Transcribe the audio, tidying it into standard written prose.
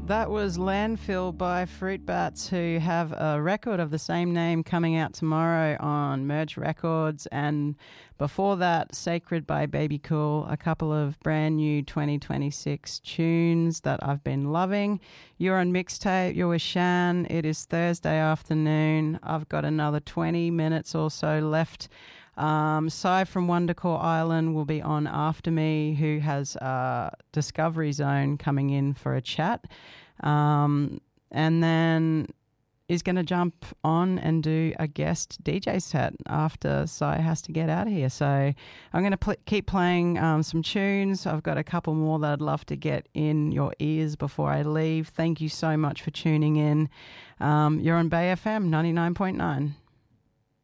That was Landfill by Fruit Bats, who have a record of the same name coming out tomorrow on Merge Records. And before that, Sacred by Baby Cool, a couple of brand new 2026 tunes that I've been loving. You're on Mixtape, you're with Shan. It is Thursday afternoon. I've got another 20 minutes or so left. Sai from Wondercore Island will be on after me, who has Discovery Zone coming in for a chat. And then is going to jump on and do a guest DJ set after Sai has to get out of here. So I'm going to keep playing some tunes. I've got a couple more that I'd love to get in your ears before I leave. Thank you so much for tuning in. You're on Bay FM 99.9.